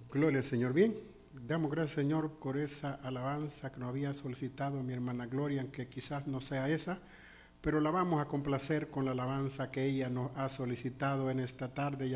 Gloria al Señor. Bien, damos gracias, Señor, por esa alabanza que nos había solicitado mi hermana Gloria, aunque quizás no sea esa, pero la vamos a complacer con la alabanza que ella nos ha solicitado en esta tarde.